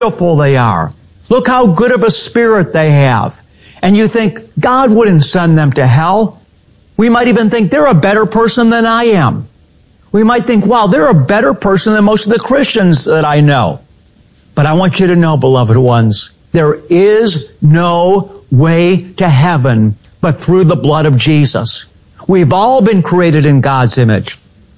beautiful they are. Look how good of a spirit they have. And you think, God wouldn't send them to hell. We might even think they're a better person than I am. We might think, wow, they're a better person than most of the Christians that I know. But I want you to know, beloved ones, there is no way to heaven but through the blood of Jesus. We've all been created in God's image.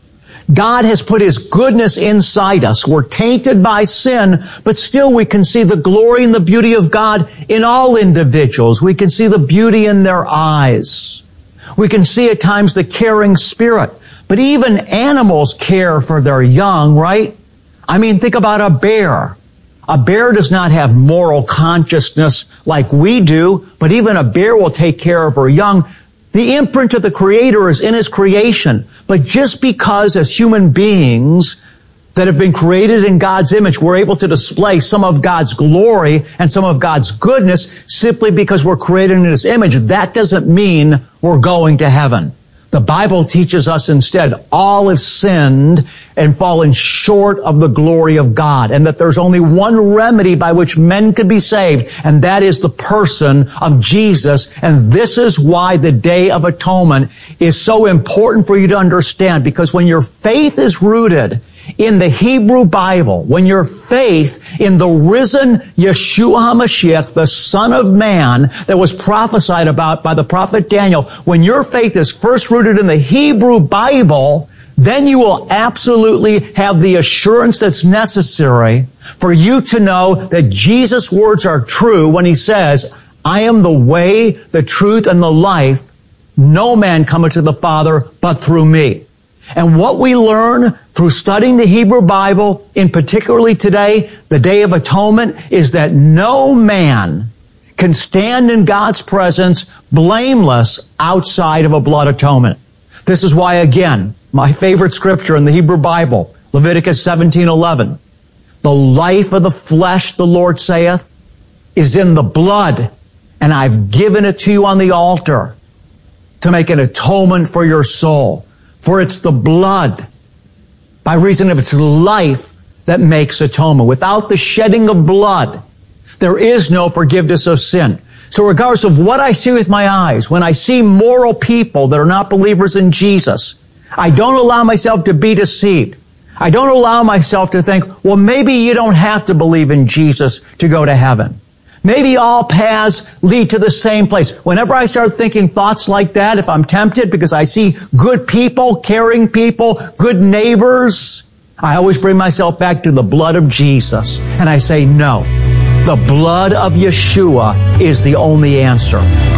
God has put His goodness inside us. We're tainted by sin, but still we can see the glory and the beauty of God in all individuals. We can see the beauty in their eyes. We can see at times the caring spirit. But even animals care for their young, right? I mean, think about a bear. A bear does not have moral consciousness like we do, but even a bear will take care of her young. The imprint of the Creator is in His creation. But just because as human beings that have been created in God's image, we're able to display some of God's glory and some of God's goodness simply because we're created in His image, that doesn't mean we're going to heaven. The Bible teaches us instead all have sinned and fallen short of the glory of God, and that there's only one remedy by which men could be saved, and that is the person of Jesus. And this is why the Day of Atonement is so important for you to understand, because when your faith is rooted in the Hebrew Bible, when your faith in the risen Yeshua HaMashiach, the Son of Man that was prophesied about by the prophet Daniel, when your faith is first rooted in the Hebrew Bible, then you will absolutely have the assurance that's necessary for you to know that Jesus' words are true when He says, I am the way, the truth, and the life. No man cometh to the Father but through me. And what we learn through studying the Hebrew Bible, in particularly today, the Day of Atonement, is that no man can stand in God's presence blameless outside of a blood atonement. This is why, again, my favorite scripture in the Hebrew Bible, Leviticus 17:11, the life of the flesh, the Lord saith, is in the blood, and I've given it to you on the altar to make an atonement for your soul. For it's the blood, by reason of its life, that makes atonement. Without the shedding of blood, there is no forgiveness of sin. So regardless of what I see with my eyes, when I see moral people that are not believers in Jesus, I don't allow myself to be deceived. I don't allow myself to think, well, maybe you don't have to believe in Jesus to go to heaven. Maybe all paths lead to the same place. Whenever I start thinking thoughts like that, if I'm tempted because I see good people, caring people, good neighbors, I always bring myself back to the blood of Jesus. And I say, no, the blood of Yeshua is the only answer.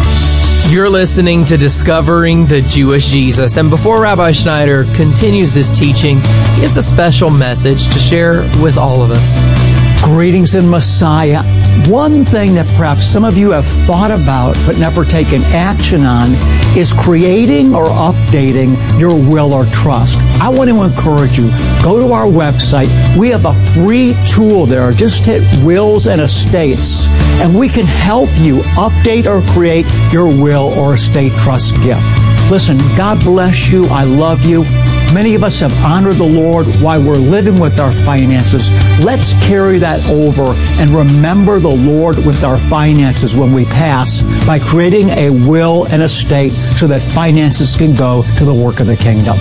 You're listening to Discovering the Jewish Jesus. And before Rabbi Schneider continues his teaching, he has a special message to share with all of us. Greetings in Messiah. One thing that perhaps some of you have thought about but never taken action on is creating or updating your will or trust. I want to encourage you, go to our website. We have a free tool there. Just hit Wills and Estates, and we can help you update or create your will or estate trust gift. Listen, God bless you. I love you. Many of us have honored the Lord while we're living with our finances. Let's carry that over and remember the Lord with our finances when we pass by creating a will and estate so that finances can go to the work of the kingdom.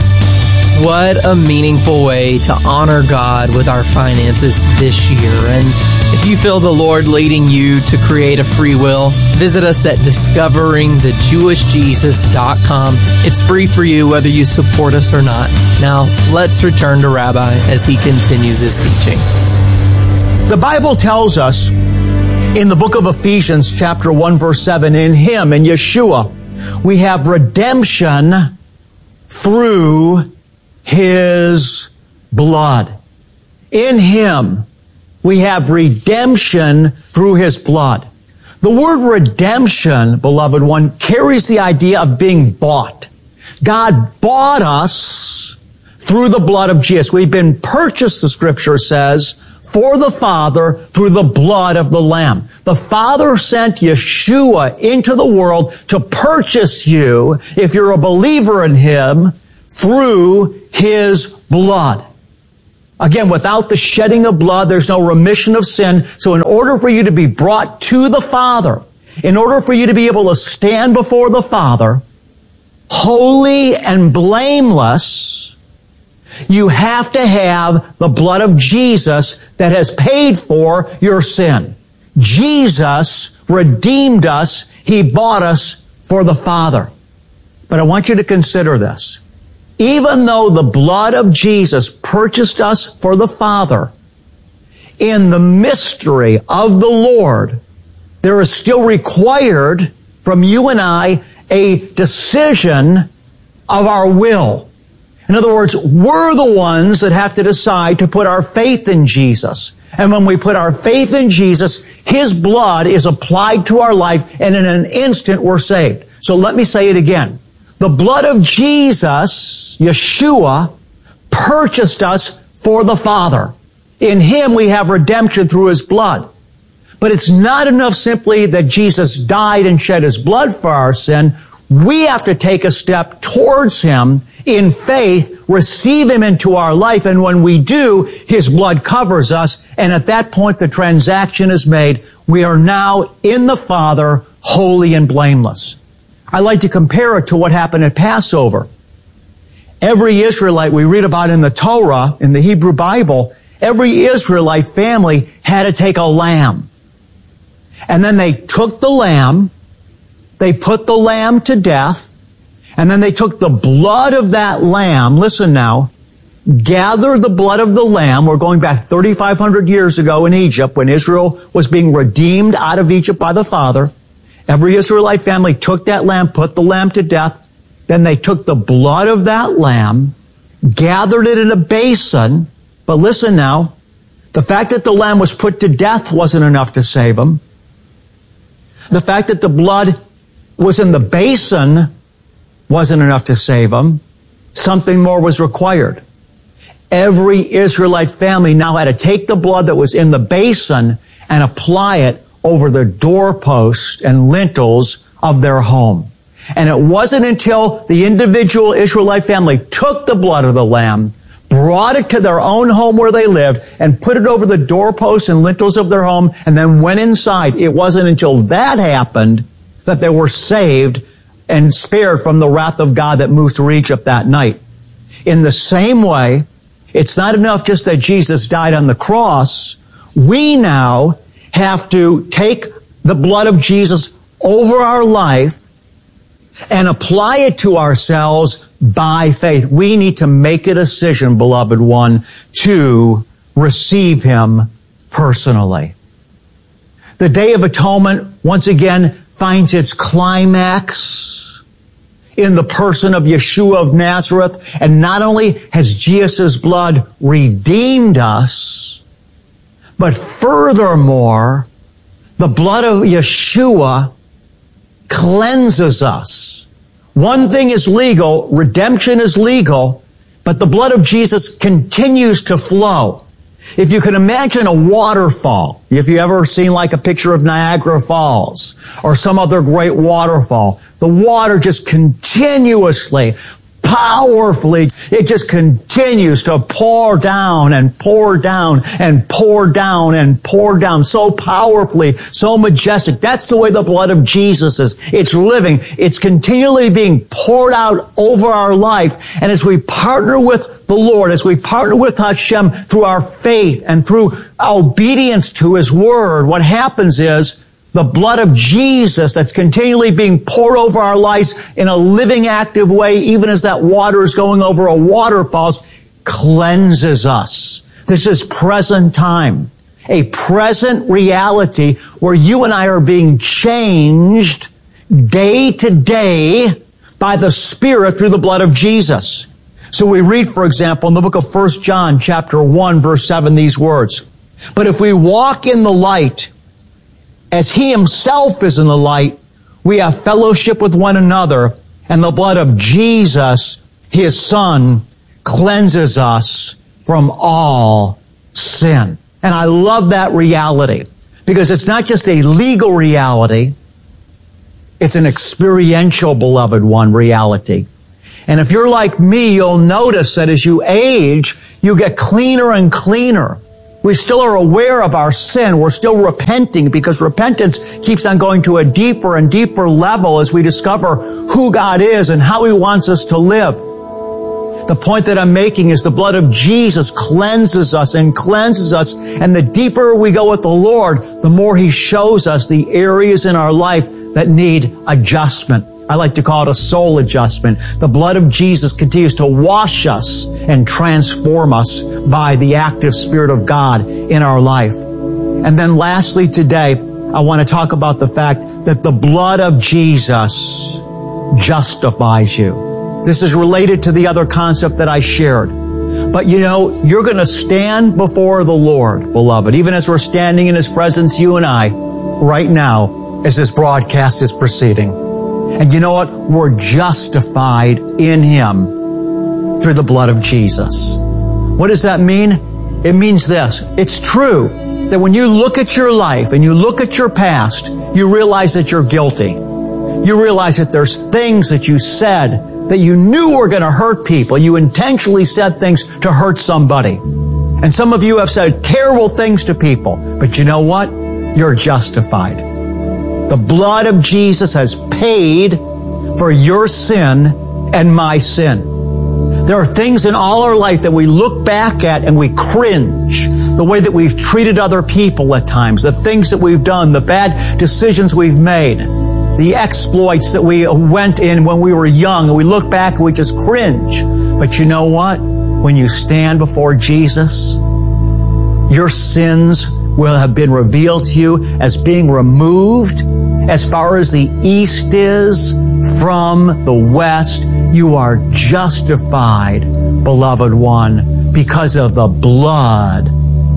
What a meaningful way to honor God with our finances this year. And if you feel the Lord leading you to create a free will, visit us at discoveringthejewishjesus.com. It's free for you whether you support us or not. Now, let's return to Rabbi as he continues his teaching. The Bible tells us in the book of Ephesians, chapter 1, verse 7, in Him, in Yeshua, we have redemption through His blood. In Him, we have redemption through His blood. The word redemption, beloved one, carries the idea of being bought. God bought us through the blood of Jesus. We've been purchased, the Scripture says, for the Father through the blood of the Lamb. The Father sent Yeshua into the world to purchase you, if you're a believer in Him, through His blood. Again, without the shedding of blood, there's no remission of sin. So in order for you to be brought to the Father, in order for you to be able to stand before the Father, holy and blameless, you have to have the blood of Jesus that has paid for your sin. Jesus redeemed us. He bought us for the Father. But I want you to consider this. Even though the blood of Jesus purchased us for the Father, in the mystery of the Lord, there is still required from you and I a decision of our will. In other words, we're the ones that have to decide to put our faith in Jesus. And when we put our faith in Jesus, His blood is applied to our life, and in an instant we're saved. So let me say it again. The blood of Jesus, Yeshua, purchased us for the Father. In Him we have redemption through His blood. But it's not enough simply that Jesus died and shed His blood for our sin. We have to take a step towards Him in faith, receive Him into our life, and when we do, His blood covers us, and at that point the transaction is made. We are now in the Father, holy and blameless. I like to compare it to what happened at Passover. Every Israelite we read about in the Torah, in the Hebrew Bible, every Israelite family had to take a lamb. And then they took the lamb, they put the lamb to death, and then they took the blood of that lamb, listen now, gathered the blood of the lamb. We're going back 3,500 years ago in Egypt when Israel was being redeemed out of Egypt by the Father. Every Israelite family took that lamb, put the lamb to death. Then they took the blood of that lamb, gathered it in a basin. But listen now, the fact that the lamb was put to death wasn't enough to save him. The fact that the blood was in the basin wasn't enough to save him. Something more was required. Every Israelite family now had to take the blood that was in the basin and apply it over the doorposts and lintels of their home. And it wasn't until the individual Israelite family took the blood of the lamb, brought it to their own home where they lived, and put it over the doorposts and lintels of their home, and then went inside. It wasn't until that happened that they were saved and spared from the wrath of God that moved through Egypt that night. In the same way, it's not enough just that Jesus died on the cross. We now have to take the blood of Jesus over our life and apply it to ourselves by faith. We need to make a decision, beloved one, to receive Him personally. The Day of Atonement, once again, finds its climax in the person of Yeshua of Nazareth. And not only has Jesus' blood redeemed us, but furthermore, the blood of Yeshua cleanses us. One thing is legal, redemption is legal, but the blood of Jesus continues to flow. If you can imagine a waterfall, if you ever seen like a picture of Niagara Falls or some other great waterfall, the water just continuously, powerfully, it just continues to pour down and pour down and pour down and pour down so powerfully, so majestic. That's the way the blood of Jesus is. It's living. It's continually being poured out over our life. And as we partner with the Lord, as we partner with Hashem through our faith and through obedience to His Word, what happens is the blood of Jesus that's continually being poured over our lives in a living, active way, even as that water is going over a waterfall, cleanses us. This is present time, a present reality where you and I are being changed day to day by the Spirit through the blood of Jesus. So we read, for example, in the book of 1 John chapter 1, verse 7, these words, "But if we walk in the light, as He Himself is in the light, we have fellowship with one another, and the blood of Jesus, His Son, cleanses us from all sin." And I love that reality, because it's not just a legal reality, it's an experiential, beloved one, reality. And if you're like me, you'll notice that as you age, you get cleaner and cleaner. We still are aware of our sin. We're still repenting because repentance keeps on going to a deeper and deeper level as we discover who God is and how He wants us to live. The point that I'm making is the blood of Jesus cleanses us and cleanses us. And the deeper we go with the Lord, the more He shows us the areas in our life that need adjustment. I like to call it a soul adjustment. The blood of Jesus continues to wash us and transform us by the active Spirit of God in our life. And then lastly today, I want to talk about the fact that the blood of Jesus justifies you. This is related to the other concept that I shared. But you're going to stand before the Lord, beloved, even as we're standing in His presence, you and I, right now, as this broadcast is proceeding. And you know what? We're justified in Him through the blood of Jesus. What does that mean? It means this. It's true that when you look at your life and you look at your past, you realize that you're guilty. You realize that there's things that you said that you knew were going to hurt people. You intentionally said things to hurt somebody. And some of you have said terrible things to people. But you know what? You're justified. The blood of Jesus has paid for your sin and my sin. There are things in all our life that we look back at and we cringe. The way that we've treated other people at times, the things that we've done, the bad decisions we've made, the exploits that we went in when we were young, and we look back and we just cringe. But you know what? When you stand before Jesus, your sins will have been revealed to you as being removed as far as the east is from the west. You are justified, beloved one, because of the blood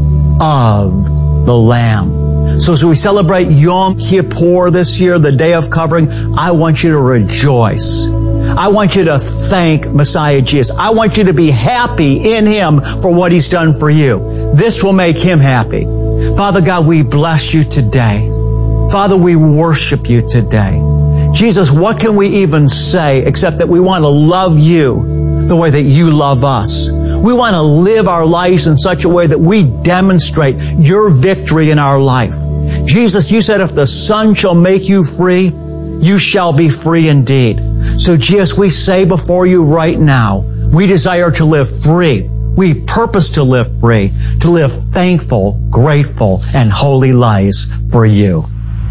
of the Lamb. So as we celebrate Yom Kippur this year, the Day of Covering, I want you to rejoice. I want you to thank Messiah Jesus. I want you to be happy in Him for what He's done for you. This will make Him happy. Father God, we bless You today. Father, we worship You today. Jesus, what can we even say except that we want to love You the way that You love us? We want to live our lives in such a way that we demonstrate Your victory in our life. Jesus, You said if the Son shall make you free, you shall be free indeed. So Jesus, we say before You right now, we desire to live free. We purpose to live free, to live thankful, grateful, and holy lives for You.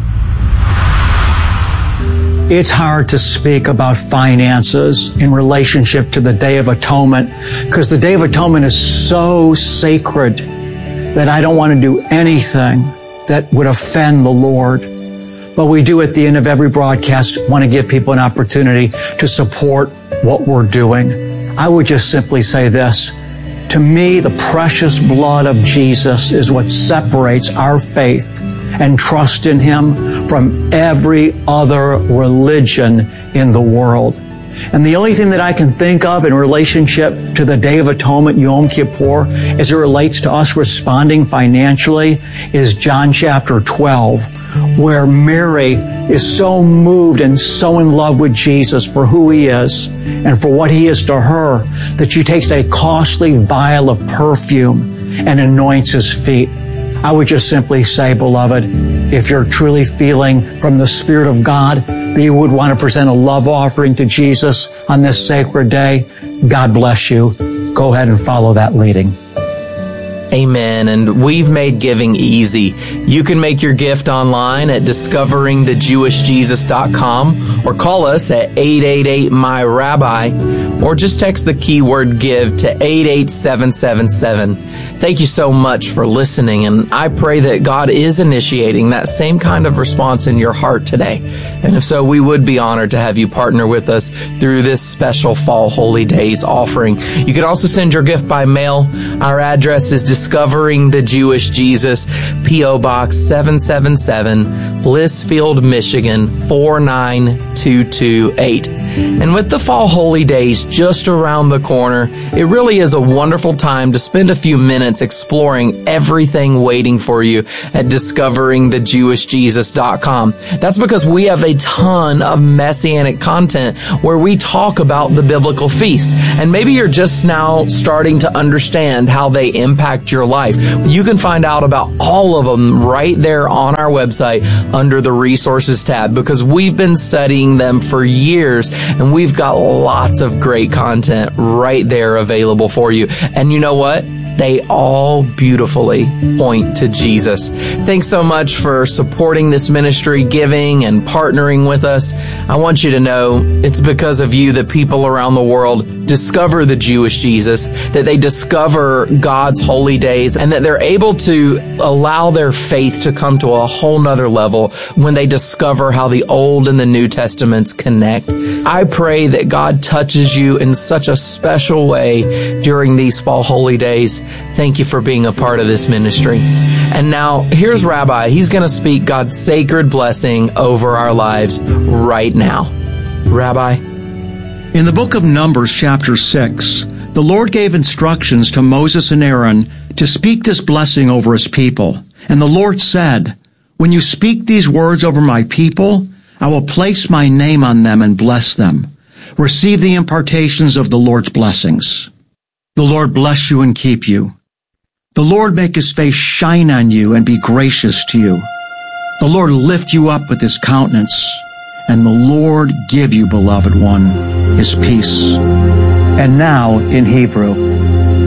It's hard to speak about finances in relationship to the Day of Atonement because the Day of Atonement is so sacred that I don't want to do anything that would offend the Lord. But we do at the end of every broadcast want to give people an opportunity to support what we're doing. I would just simply say this. To me, the precious blood of Jesus is what separates our faith and trust in Him from every other religion in the world. And the only thing that I can think of in relationship to the Day of Atonement, Yom Kippur, as it relates to us responding financially, is John chapter 12, where Mary is so moved and so in love with Jesus for who He is and for what He is to her, that she takes a costly vial of perfume and anoints His feet. I would just simply say, beloved, if you're truly feeling from the Spirit of God that you would want to present a love offering to Jesus on this sacred day, God bless you. Go ahead and follow that leading. Amen. And we've made giving easy. You can make your gift online at discoveringthejewishjesus.com or call us at 888-MY-RABBI or just text the keyword give to 88777. Thank you so much for listening, and I pray that God is initiating that same kind of response in your heart today. And if so, we would be honored to have you partner with us through this special Fall Holy Days offering. You could also send your gift by mail. Our address is Discovering the Jewish Jesus, P.O. Box 777, Blissfield, Michigan 49228. And with the Fall Holy Days just around the corner, it really is a wonderful time to spend a few minutes minutes exploring everything waiting for you at discoveringthejewishjesus.com. That's because we have a ton of messianic content where we talk about the biblical feasts. And maybe you're just now starting to understand how they impact your life. You can find out about all of them right there on our website under the resources tab, because we've been studying them for years and we've got lots of great content right there available for you. And you know what? They all beautifully point to Jesus. Thanks so much for supporting this ministry, giving and partnering with us. I want you to know it's because of you that people around the world discover the Jewish Jesus, that they discover God's holy days, and that they're able to allow their faith to come to a whole nother level when they discover how the Old and the New Testaments connect. I pray that God touches you in such a special way during these fall holy days. Thank you for being a part of this ministry. And now, here's Rabbi. He's going to speak God's sacred blessing over our lives right now. Rabbi. In the book of Numbers, chapter 6, the Lord gave instructions to Moses and Aaron to speak this blessing over his people. And the Lord said, "When you speak these words over my people, I will place my name on them and bless them. Receive the impartations of the Lord's blessings. The Lord bless you and keep you. The Lord make his face shine on you and be gracious to you. The Lord lift you up with his countenance, and the Lord give you, beloved one, his peace." And now, in Hebrew,